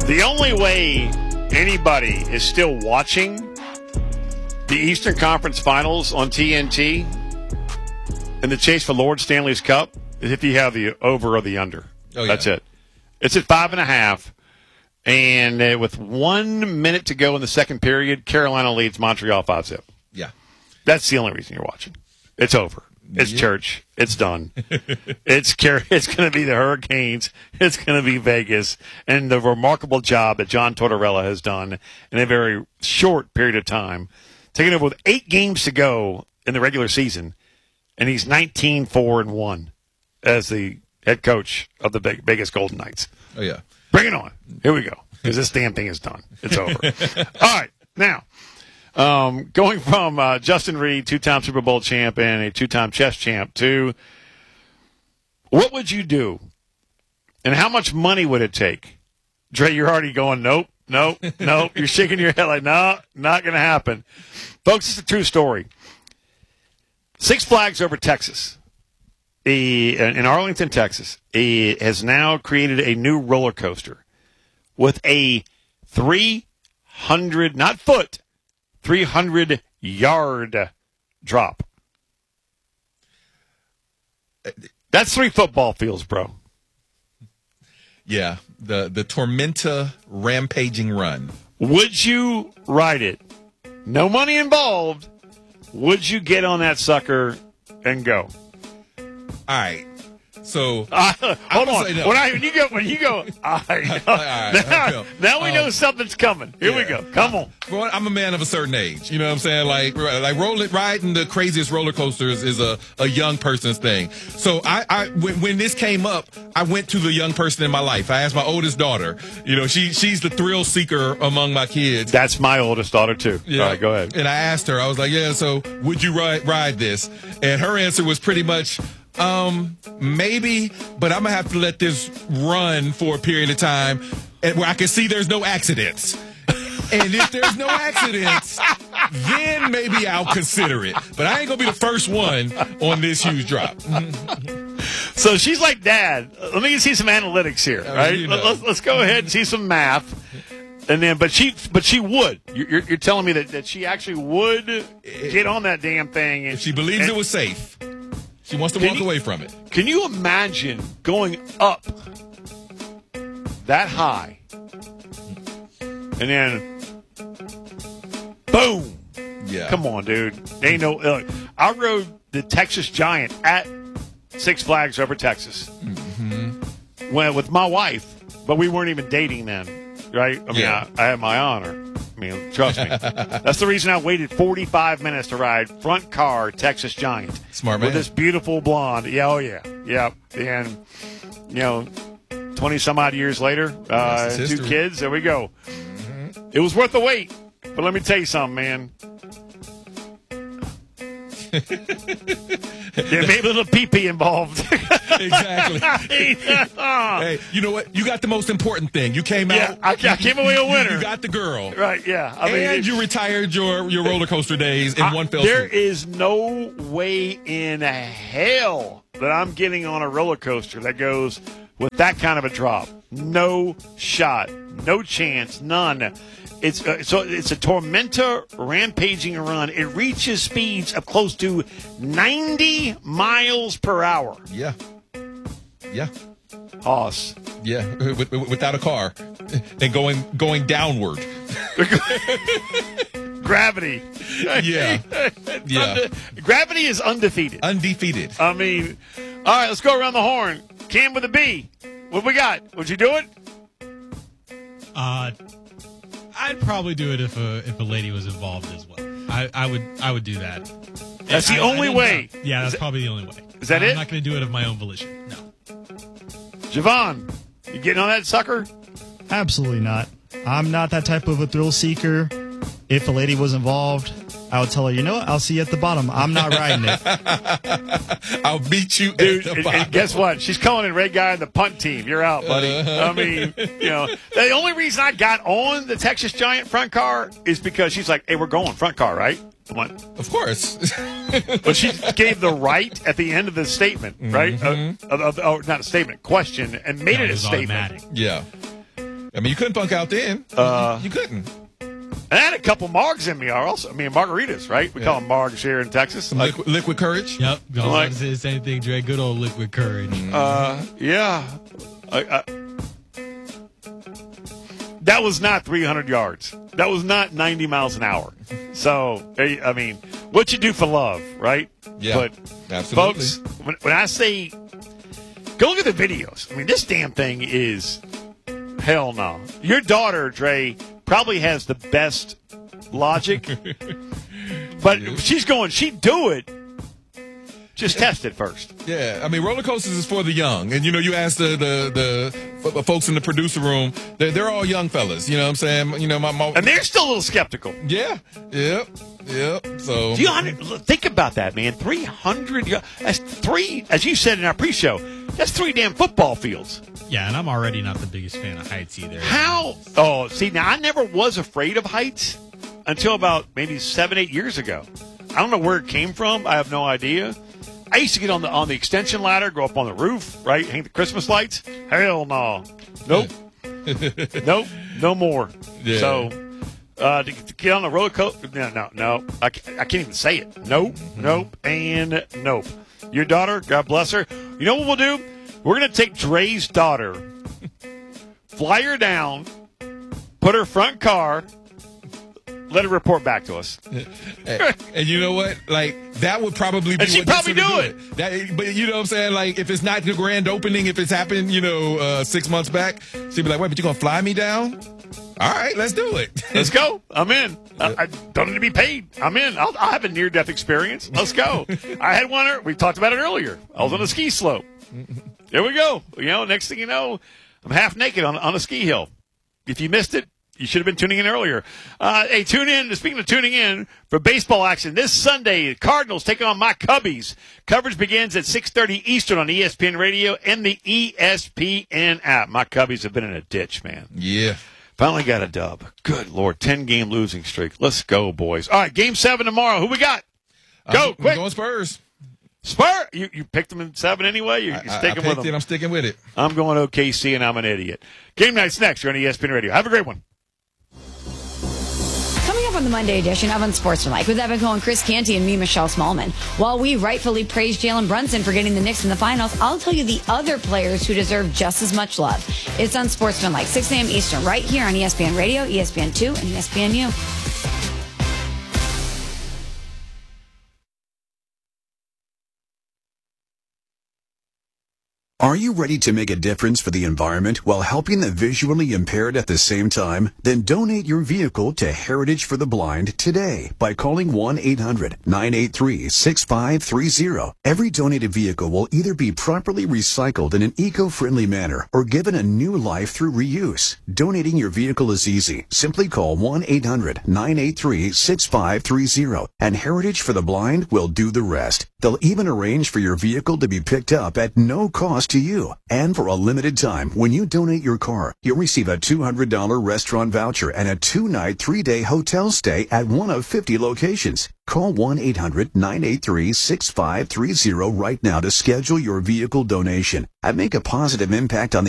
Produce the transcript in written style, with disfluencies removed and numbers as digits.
The only way anybody is still watching the Eastern Conference Finals on TNT and the chase for Lord Stanley's Cup is if you have the over or the under. Oh, yeah. That's it. It's at 5.5. And with 1 minute to go in the second period, Carolina leads Montreal 5-0. Yeah. That's the only reason you're watching. It's over. It's church. It's done. It's going to be the Hurricanes. It's going to be Vegas. And the remarkable job that John Tortorella has done in a very short period of time, taking over with 8 games to go in the regular season, and he's 19-4-1 as the head coach of the Vegas Golden Knights. Oh, yeah. Bring it on. Here we go. Because this damn thing is done. It's over. All right. Now, going from Justin Reed, 2-time Super Bowl champ and a 2-time chess champ, to what would you do and how much money would it take? Dre, you're already going, nope. You're shaking your head like, no, not going to happen. Folks, it's a true story. Six Flags Over Texas, in Arlington, Texas, has now created a new roller coaster with a 300-yard drop. That's 3 football fields, bro. Yeah, the Tormenta rampaging run. Would you ride it? No money involved. Would you get on that sucker and go? All right. So hold on. No. When you go. All right. Now we know something's coming. Here we go. Come on. I'm a man of a certain age. You know what I'm saying? Like riding the craziest roller coasters is a young person's thing. So when this came up, I went to the young person in my life. I asked my oldest daughter. You know, she's the thrill seeker among my kids. That's my oldest daughter too. Yeah. All right, go ahead. And I asked her. I was like, yeah. So would you ride this? And her answer was pretty much, maybe, but I'm gonna have to let this run for a period of time and where I can see there's no accidents. And if there's no accidents, then maybe I'll consider it. But I ain't gonna be the first one on this huge drop. So she's like, Dad, let me see some analytics here, right? You know. Let's go ahead and see some math. And then, but she would. You're telling me that she actually would get on that damn thing. If she believes it was safe. She wants to walk away from it. Can you imagine going up that high and then boom? Yeah. Come on, dude. Ain't no. Look, I rode the Texas Giant at Six Flags Over Texas with my wife, but we weren't even dating then, right? I mean, I had my honor. I mean, trust me. That's the reason I waited 45 minutes to ride front car Texas Giant. Smart man. With this beautiful blonde. Yeah, oh, yeah. Yep. And, 20-some-odd years later, 2 kids, there we go. Mm-hmm. It was worth the wait. But let me tell you something, man. There may be a little pee-pee involved. Exactly. Hey, you know what? You got the most important thing. You came out. I came away a winner. You got the girl. Right, yeah. And you retired your roller coaster days in one fell swoop. There is no way in hell that I'm getting on a roller coaster that goes with that kind of a drop. No shot. No chance. None. It's a Tormenta rampaging run. It reaches speeds of close to 90 miles per hour. Yeah. Yeah. Hoss. Yeah, without a car and going downward. Gravity. Yeah. Yeah. Gravity is undefeated. Undefeated. I mean, all right, let's go around the horn. Cam with a B. What we got? Would you do it? I'd probably do it if a lady was involved as well. I would do that. That's the only way. Yeah, that's probably the only way. Is that it? I'm not going to do it of my own volition. No. Javon, you getting on that sucker? Absolutely not. I'm not that type of a thrill seeker. If a lady was involved, I would tell her, you know what? I'll see you at the bottom. I'm not riding it. I'll beat you Dude, at the bottom. And guess what? She's calling in red guy on the punt team. You're out, buddy. I mean, the only reason I got on the Texas Giant front car is because she's like, hey, we're going front car, right? I went, of course. But she gave the right at the end of the statement, right? Not a statement, question, and made it a statement. Automatic. Yeah. I mean, you couldn't punk out then. You couldn't. And I had a couple margs in me also. I mean, margaritas, right? We call them margs here in Texas. Some liquid courage. Yep. I was about to say the same thing, Dre. Good old liquid courage. Yeah. That was not 300 yards. That was not 90 miles an hour. So, I mean, what you do for love, right? Yeah, but absolutely. Folks, when I say go look at the videos, I mean, this damn thing is hell no. Your daughter, Dre, probably has the best logic, but she'd do it. Just test it first. Yeah, I mean, roller coasters is for the young, and you ask the folks in the producer room, they're all young fellas. You know what I'm saying? My and they're still a little skeptical. Yeah, yep. So 300. Think about that, man. 300. That's three, as you said in our pre-show. That's 3 damn football fields. Yeah, and I'm already not the biggest fan of heights either. How? Oh, see, now I never was afraid of heights until about maybe 7-8 years ago. I don't know where it came from. I have no idea. I used to get on the extension ladder, go up on the roof, right, hang the Christmas lights. Hell no. Nope. Nope. No more. Yeah. So to get on the roller coaster, no. I can't even say it. Nope. Nope. And nope. Your daughter, God bless her. You know what we'll do? We're going to take Dre's daughter, fly her down, put her front car, let her report back to us. And you know what? Like, that would probably be and she'd probably do it. But you know what I'm saying? Like, if it's not the grand opening, if it's happened, 6 months back, she'd be like, wait, but you going to fly me down? All right, let's do it. Let's go. I'm in. I don't need to be paid. I'm in. I'll have a near-death experience. Let's go. I had one. We talked about it earlier. I was on a ski slope. There we go. Next thing you know, I'm half naked on a ski hill. If you missed it, you should have been tuning in earlier. Hey, tune in. Speaking of tuning in, for baseball action this Sunday, the Cardinals taking on my Cubbies. Coverage begins at 6:30 Eastern on ESPN Radio and the ESPN app. My Cubbies have been in a ditch, man. Yeah. Finally got a dub. Good Lord, 10-game losing streak. Let's go, boys. All right, Game 7 tomorrow. Who we got? Go, quick. I'm going Spurs. Spurs? You picked them in 7 anyway? You're sticking with them? I'm sticking with it. I'm going OKC, and I'm an idiot. Game night's next. You're on ESPN Radio. Have a great one. Coming up on the Monday edition of Unsportsmanlike with Evan Cohen, Chris Canty, and me, Michelle Smallman. While we rightfully praise Jalen Brunson for getting the Knicks in the finals, I'll tell you the other players who deserve just as much love. It's Unsportsmanlike, 6 a.m. Eastern, right here on ESPN Radio, ESPN2, and ESPNU. Are you ready to make a difference for the environment while helping the visually impaired at the same time? Then donate your vehicle to Heritage for the Blind today by calling 1-800-983-6530. Every donated vehicle will either be properly recycled in an eco-friendly manner or given a new life through reuse. Donating your vehicle is easy. Simply call 1-800-983-6530 and Heritage for the Blind will do the rest. They'll even arrange for your vehicle to be picked up at no cost to you. And for a limited time, when you donate your car, you'll receive a $200 restaurant voucher and a 2-night, 3-day hotel stay at one of 50 locations. Call 1-800-983-6530 right now to schedule your vehicle donation and make a positive impact on the